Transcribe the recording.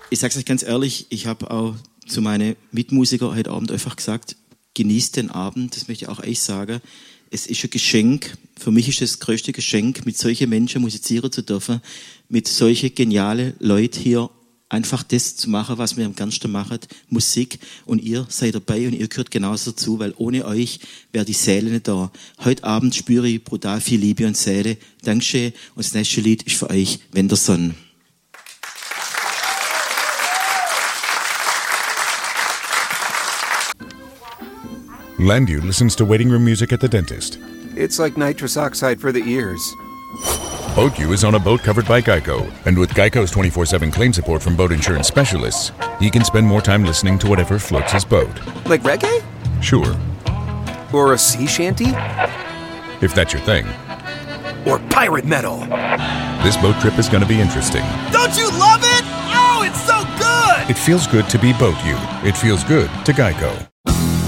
Ich sage euch ganz ehrlich, ich habe auch zu meinen Mitmusikern heute Abend einfach gesagt, genießt den Abend, das möchte ich auch euch sagen. Es ist ein Geschenk, für mich ist es das größte Geschenk, mit solchen Menschen musizieren zu dürfen, mit solchen genialen Leuten hier einfach das zu machen, was wir am gernsten machen, Musik. Und ihr seid dabei und ihr gehört genauso dazu, weil ohne euch wäre die Seele nicht da. Heute Abend spüre ich brutal viel Liebe und Seele. Dankeschön. Und das nächste Lied ist für euch Wenderson. Landu listens to waiting room music at the dentist. It's like nitrous oxide for the ears. BoatU is on a boat covered by Geico, and with Geico's 24/7 claim support from boat insurance specialists, he can spend more time listening to whatever floats his boat. Like reggae? Sure, Or a sea shanty? if that's your thing. Or pirate metal? This boat trip is going to be interesting. Don't you love it? Oh, it's so good! It feels good to be BoatU. It feels good to Geico.